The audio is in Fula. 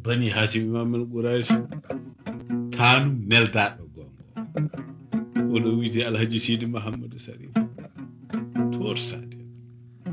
bani Hasim Imam al-Qurashi tanu neldaɗo gongo oɗo wiite Alhaji Sidi Mahamadou Sarif torsade